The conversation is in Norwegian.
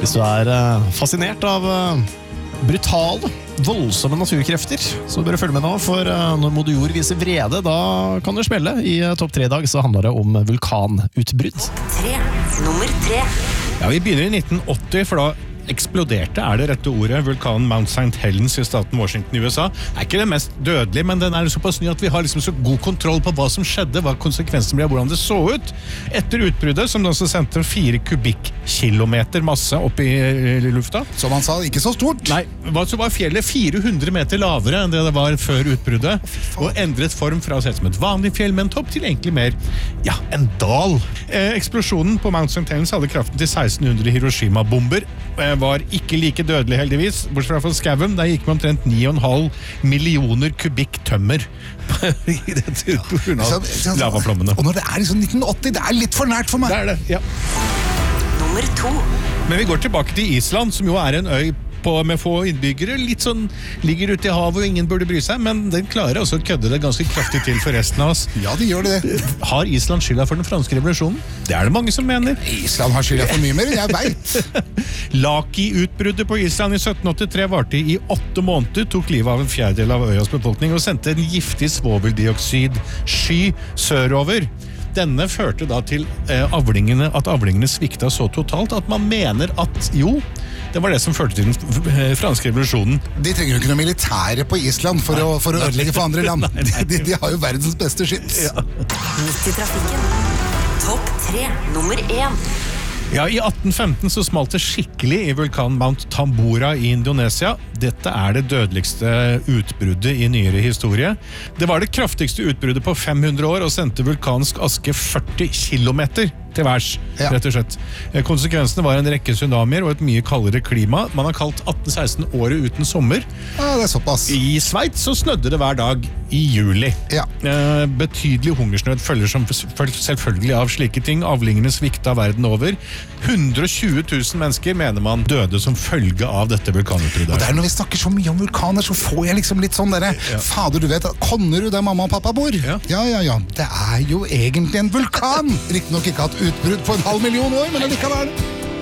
Hvis du fascinert av brutale, voldsomme naturkrefter, så bør du følge med nå, for når Moder Jord viser vrede, da kan det smelle. I topp 3 i dag så handler det om vulkanutbrudd. Nummer 3. Ja, vi begynner i 1980, for da eksploderte, det rette ordet, vulkanen Mount St. Helens i staten Washington i USA. Det ikke det mest dødelige, men den såpass ny at vi har liksom så god kontroll på hva som skjedde, hva konsekvensene ble, hvordan det så ut. Etter utbruddet, som da så sendte 4 kubikkilometer masse opp i lufta. Som han sa, ikke så stort. Nei, så var fjellet 400 meter lavere enn det var før utbruddet, og endret form fra å se som et vanlig fjell, med en topp til egentlig mer, ja, en dal. Eksplosjonen på Mount St. Helens hadde kraften til 1600 Hiroshima-bomber, var ikke like dødelig heldigvis, bortsett fra skauen, der gikk man omtrent 9,5 millioner kubikk tømmer i dette lavaplommene. Og når det liksom 1980, det litt for nært for meg. Det det, ja. Nummer 2. Men vi går tilbake til Island, som jo en øy med få innbyggere, litt sånn ligger ute i havet og ingen burde bry seg, men den klarer også å kødde det ganske kraftig til for resten av oss. Ja, de gjør det. Har Island skylda for den franske revolusjonen? Det det mange som mener. Island har skylda for mye mer enn jeg vet. Laki-utbruddet på Island i 1783 varte i 8 måneder, tok livet av en fjerdedel av øyas befolkning og sendte en giftig svoveldioxid-sky sørover. Denne førte da til at avlingene svikta så totalt at man mener at jo, det var det som førte til den franske revolusjonen. De trenger jo ikke noe militære på Island for å ødelegge for andre land. De har jo verdens beste skips. Ja. Midt i trafikken. Topp 3, nummer 1. Ja, i 1815 så smalt det skikkelig i vulkanen Mount Tambora i Indonesia. Dette det dødeligste utbruddet i nyere historie. Det var det kraftigste utbruddet på 500 år og sendte vulkansk aske 40 kilometer til værs, rett og slett. Konsekvensene var en rekke tsunamier og et mye kaldere klima. Man har kalt 1816 året uten sommer. Ja, det såpass. I Sveits så snødde det hver dag i juli. Ja. Betydelig hungersnød følger som selvfølgelig av slike ting. Avlingene svikta verden over. 120 000 mennesker mener man døde som følge av dette vulkanutbruddet. Og det når vi snakker så mye om vulkaner, så får jeg liksom litt sånn fader, du vet, Konnerud der mamma og pappa bor? Ja. Ja. Det jo egentlig en vulkan! Riktig nok ikke hatt utbrudd på 500 000 år, men det likevel.